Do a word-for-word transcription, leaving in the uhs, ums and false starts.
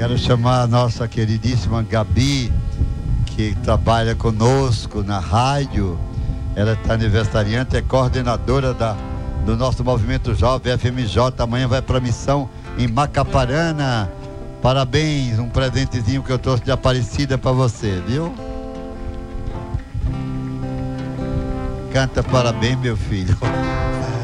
Quero chamar a nossa queridíssima Gabi, que trabalha conosco na rádio. Ela está aniversariante, é coordenadora da, do nosso movimento jovem F M J. Amanhã vai para a missão em Macaparana. Parabéns, um presentezinho que eu trouxe de Aparecida para você, viu? Canta parabéns, meu filho.